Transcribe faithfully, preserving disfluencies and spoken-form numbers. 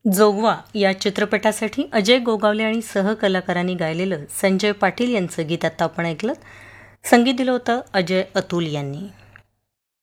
जोगवा या चित्रपटासाठी अजय गोगावले आणि सहकलाकारांनी गायलेलं संजय पाटील यांचं गीत आत्ता आपण ऐकलं. संगीत दिलं होतं अजय अतुल यांनी.